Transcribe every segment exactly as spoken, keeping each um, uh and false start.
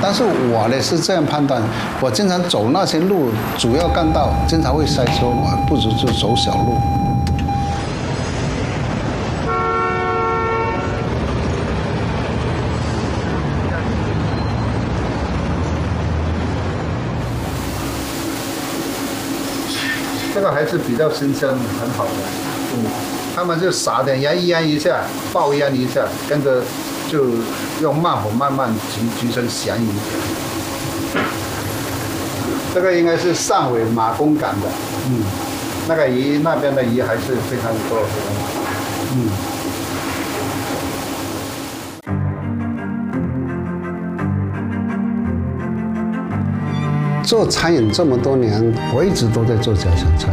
但是我呢是这样判断，我经常走那些路，主要干道经常会塞车，我不如就走小路。这个还是比较新鲜，很好的。嗯，他们就撒点盐腌一下，爆腌一下，跟着就用慢火慢慢焗焗成咸鱼。这个应该是上尾马公赶的，嗯，那个鱼那边的鱼还是非常多，嗯。做餐饮这么多年，我一直都在做家乡菜。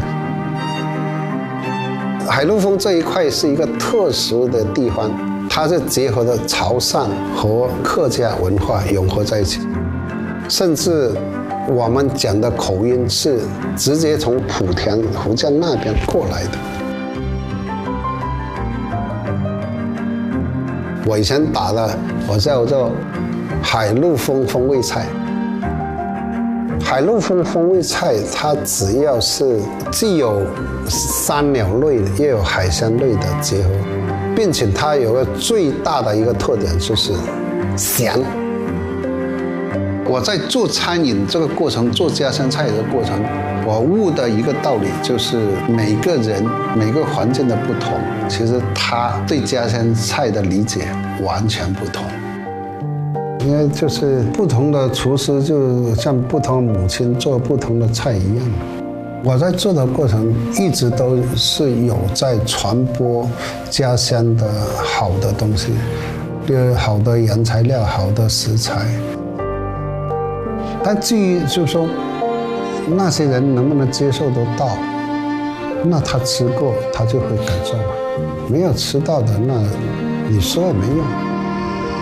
海陆丰这一块是一个特殊的地方，它是结合了潮汕和客家文化融合在一起，甚至我们讲的口音是直接从莆田、福建那边过来的。我以前打的，我叫做海陆丰风味菜。海陆丰风味菜，它只要是既有山鸟类又有海鲜类的结合，并且它有个最大的一个特点就是咸。我在做餐饮这个过程，做家乡菜的过程，我悟的一个道理就是，每个人每个环境的不同，其实他对家乡菜的理解完全不同。因为就是不同的厨师，就像不同的母亲做不同的菜一样。我在做的过程一直都是有在传播家乡的好的东西，就是好的原材料、好的食材。但至于就是说那些人能不能接受得到，那他吃过他就会感受嘛。没有吃到的，那你说也没用。